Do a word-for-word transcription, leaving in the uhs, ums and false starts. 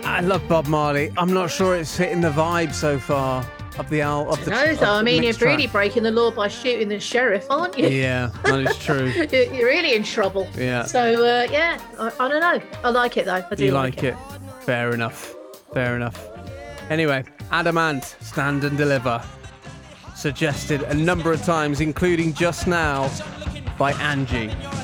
I love Bob Marley. I'm not sure it's hitting the vibe so far of the al- of the. No, so I mean, you're mixed track. really breaking the law by shooting the sheriff, aren't you? Yeah, that is true. You're you're really in trouble. Yeah. So uh, yeah, I, I don't know. I like it though. I do You like, like it. Fair enough. Fair enough. Anyway, Adamant, Stand and Deliver. Suggested a number of times, including just now by Angie.